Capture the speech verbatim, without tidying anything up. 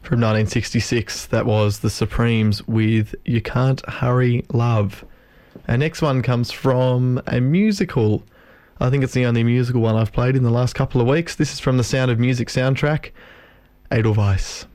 From nineteen sixty-six, that was the Supremes with You Can't Hurry Love. Our next one comes from a musical. I think it's the only musical one I've played in the last couple of weeks. This is from the Sound of Music soundtrack, Edelweiss.